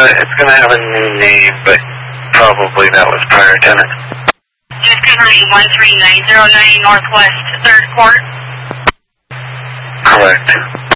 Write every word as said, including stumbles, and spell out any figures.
it's gonna have a new name, but probably that was prior tenant. Just confirming one three nine zero nine Northwest third Court. Correct.